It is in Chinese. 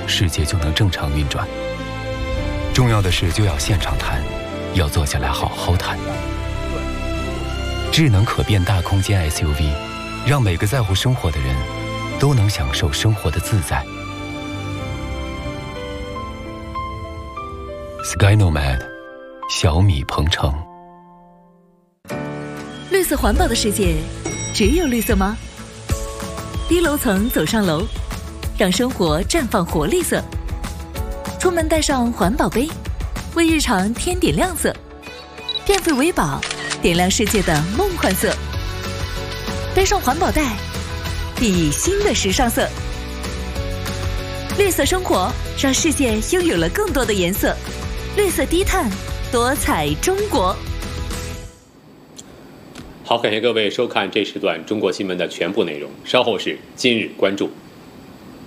世界就能正常运转。重要的事就要现场谈，要坐下来好好谈。智能可变大空间 SUV， 让每个在乎生活的人都能享受生活的自在。Sky Nomad， 小米鹏程。 绿色环保的世界，只有绿色吗？低楼层走上楼，让生活绽放活力色。出门带上环保杯，为日常添点亮色。电费为宝，点亮世界的梦幻色。背上环保袋，熠熠新的时尚色。绿色生活，让世界拥有了更多的颜色。绿色低碳，多彩中国。 好，感谢各位收看这时段中国新闻的全部内容。稍后是今日关注。